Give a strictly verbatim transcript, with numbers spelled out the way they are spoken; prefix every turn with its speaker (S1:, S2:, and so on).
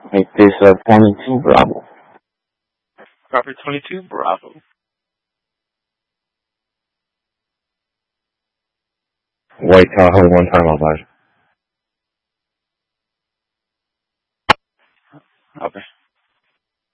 S1: Make this uh, twenty-two Bravo.
S2: Copy twenty-two Bravo.
S1: White Tahoe, one time I'll buy.
S2: Copy.